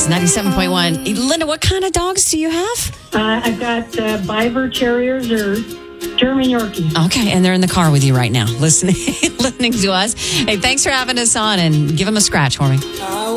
97.1. Linda, what kind of dogs do you have? I've got Biver Terriers or German Yorkies. Okay, and they're in the car with you right now, listening to us. Hey, thanks for having us on, and give them a scratch for me.